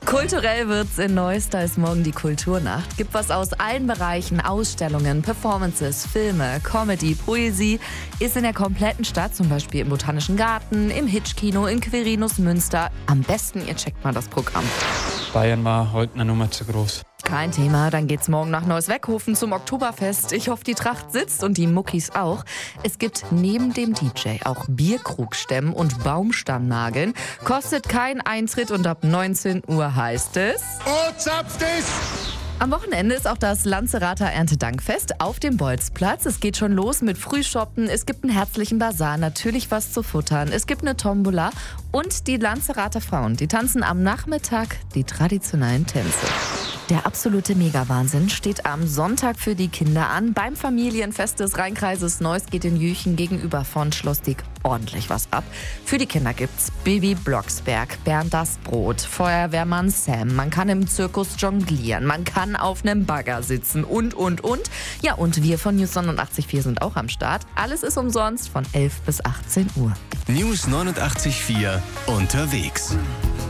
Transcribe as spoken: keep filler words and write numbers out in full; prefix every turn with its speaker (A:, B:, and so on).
A: Kulturell wird's in Neuss, da ist morgen die Kulturnacht. Gibt was aus allen Bereichen, Ausstellungen, Performances, Filme, Comedy, Poesie. Ist in der kompletten Stadt, zum Beispiel im Botanischen Garten, im Hitchkino, in Quirinus Münster. Am besten, ihr checkt mal das Programm.
B: Bayern war heute eine Nummer zu groß.
A: Kein Thema, dann geht's morgen nach Neuss-Weckhofen zum Oktoberfest. Ich hoffe, die Tracht sitzt und die Muckis auch. Es gibt neben dem D J auch Bierkrugstemmen und Baumstammnageln. Kostet kein Eintritt und ab neunzehn Uhr heißt es...
C: Oh, zapft es!
A: Am Wochenende ist auch das Lanzerater Erntedankfest auf dem Bolzplatz. Es geht schon los mit Frühshoppen, es gibt einen herzlichen Basar, natürlich was zu futtern, es gibt eine Tombola und die Lanzerater Frauen, die tanzen am Nachmittag die traditionellen Tänze. Der absolute Mega-Wahnsinn steht am Sonntag für die Kinder an. Beim Familienfest des Rheinkreises Neuss geht in Jüchen gegenüber von Schloss Diek ordentlich was ab. Für die Kinder gibt's Bibi Blocksberg, Bernd das Brot, Feuerwehrmann Sam, man kann im Zirkus jonglieren, man kann auf einem Bagger sitzen und, und, und. Ja, und wir von News neunundachtzig Komma vier sind auch am Start. Alles ist umsonst von elf bis achtzehn Uhr.
D: News neunundachtzig Komma vier unterwegs.